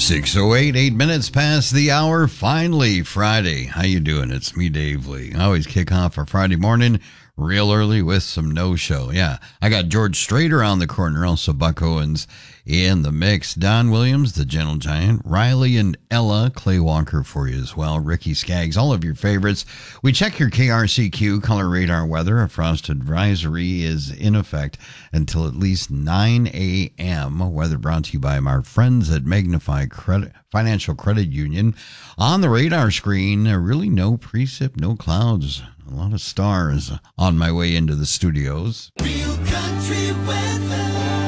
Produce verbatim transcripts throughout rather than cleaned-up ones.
six oh eight, eight minutes past the hour. Finally, Friday. How you doing? It's me, Dave Lee. I always kick off a Friday morning real early with some no-show. Yeah, I got George Strait around the corner, also Buck Owens in the mix. Don Williams, the Gentle Giant, Riley and Ella, Clay Walker for you as well, Ricky Skaggs, all of your favorites. We check your K R C Q color radar weather. A frost advisory is in effect until at least nine a.m. Weather brought to you by our friends at Magnify Credit Financial Credit Union. On the radar screen, really no precip, no clouds. A lot of stars on my way into the studios. Real country weather.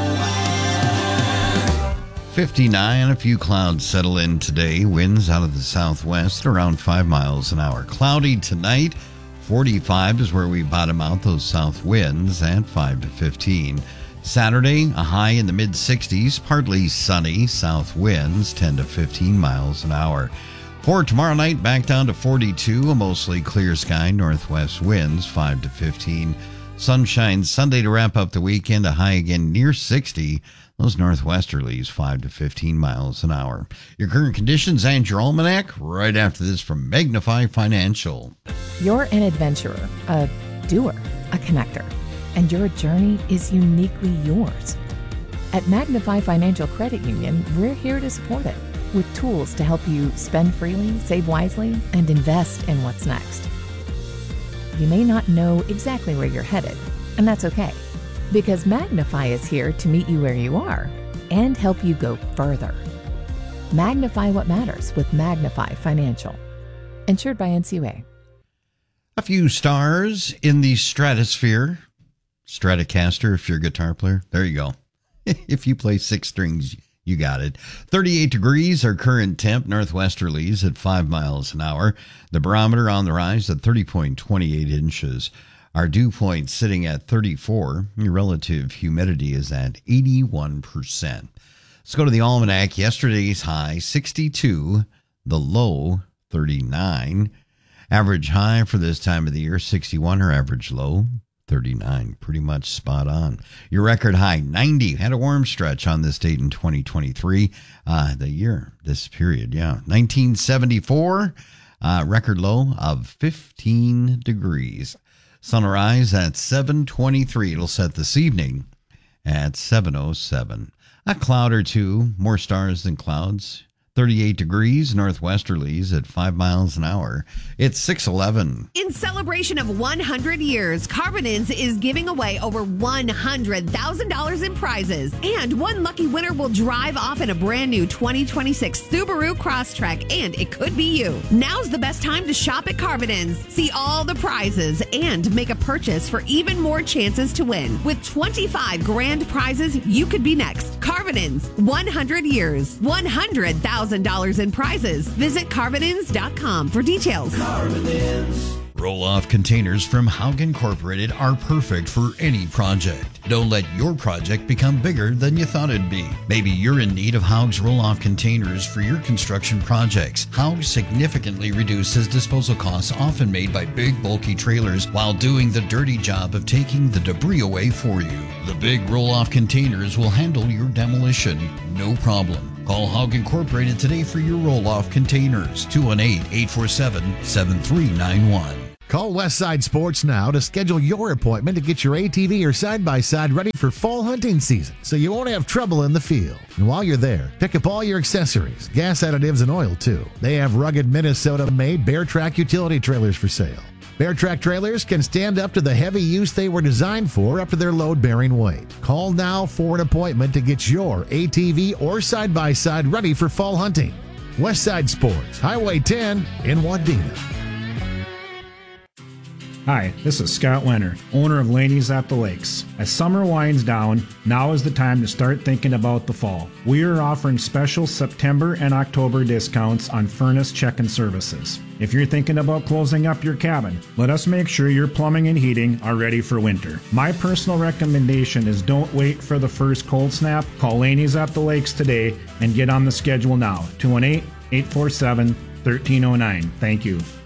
fifty-nine, a few clouds settle in today. Winds out of the southwest around five miles an hour. Cloudy tonight. forty-five is where we bottom out those south winds at five to fifteen. Saturday, a high in the mid-sixties, partly sunny, south winds ten to fifteen miles an hour. For tomorrow night, back down to forty-two, a mostly clear sky, northwest winds five to fifteen. Sunshine Sunday to wrap up the weekend, a high again near sixty. Those northwesterlies five to fifteen miles an hour. Your current conditions and your almanac right after this from Magnify Financial. You're an adventurer, a doer, a connector, and your journey is uniquely yours. At Magnify Financial Credit Union, we're here to support it with tools to help you spend freely, save wisely, and invest in what's next. You may not know exactly where you're headed, and that's okay, because Magnify is here to meet you where you are and help you go further. Magnify what matters with Magnify Financial. Insured by N C U A. A few stars in the stratosphere. Stratocaster, if you're a guitar player. There you go. If you play six strings, you got it. thirty-eight degrees, our current temp, northwesterlies at five miles an hour. The barometer on the rise at thirty point two eight inches. Our dew point sitting at thirty-four. Your relative humidity is at eighty-one percent. Let's go to the almanac. Yesterday's high, sixty-two. The low, thirty-nine. Average high for this time of the year, sixty-one. Our average low, thirty-nine. Pretty much spot on. Your record high, ninety. Had a warm stretch on this date in twenty twenty-three. Uh, the year, this period, yeah. nineteen seventy-four, uh, record low of fifteen degrees. Sunrise at seven twenty-three. It'll set this evening at seven oh seven. A cloud or two, more stars than clouds. thirty-eight degrees, northwesterlies at five miles an hour. It's six eleven. In celebration of one hundred years, Carbonins is giving away over one hundred thousand dollars in prizes. And one lucky winner will drive off in a brand new twenty twenty-six Subaru Crosstrek, and it could be you. Now's the best time to shop at Carbonins. See all the prizes and make a purchase for even more chances to win. With twenty-five grand prizes, you could be next. Carbonins, one hundred years, one hundred thousand dollars in prizes. Visit Carbonins dot com for details. Carbonins. Roll-off containers from Haug Incorporated are perfect for any project. Don't let your project become bigger than you thought it'd be. Maybe you're in need of Haug's roll-off containers for your construction projects. Haug significantly reduces disposal costs often made by big, bulky trailers while doing the dirty job of taking the debris away for you. The big roll-off containers will handle your demolition, no problem. Call Haug Incorporated today for your roll-off containers. two one eight, eight four seven, seven three nine one. Call Westside Sports now to schedule your appointment to get your A T V or side-by-side ready for fall hunting season so you won't have trouble in the field. And while you're there, pick up all your accessories, gas additives, and oil too. They have rugged Minnesota-made Bear Track utility trailers for sale. Bear Track trailers can stand up to the heavy use they were designed for up to their load-bearing weight. Call now for an appointment to get your A T V or side-by-side ready for fall hunting. Westside Sports, Highway ten in Wadena. Hi, this is Scott Leonard, owner of Laney's at the Lakes. As summer winds down, now is the time to start thinking about the fall. We are offering special September and October discounts on furnace check-in services. If you're thinking about closing up your cabin, let us make sure your plumbing and heating are ready for winter. My personal recommendation is don't wait for the first cold snap. Call Laney's at the Lakes today and get on the schedule now. two one eight, eight four seven, one three zero nine. Thank you.